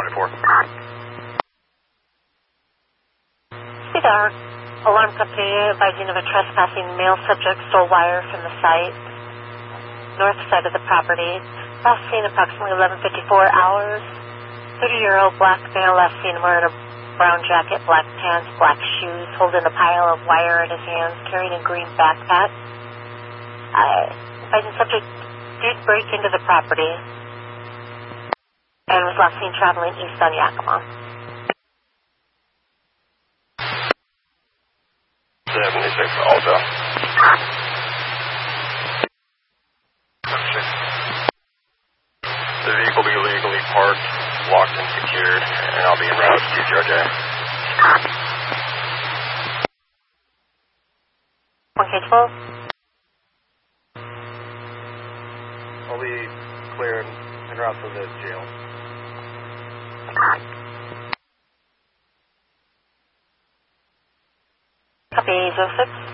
1024. Cedar, alarm company advising of a trespassing male subject stole wire from the site, north side of the property. Last seen approximately 11:54 hours. 30-year-old black male last seen wearing a brown jacket, black pants, black shoes, holding a pile of wire in his hands, carrying a green backpack. Advising subject did break into the property and was last seen traveling east on Yakima. 76 Alta. The vehicle be illegally parked, locked and secured, and I'll be en route to TCRJ. 1K12. I'll be clear en route to the jail. Copy 06.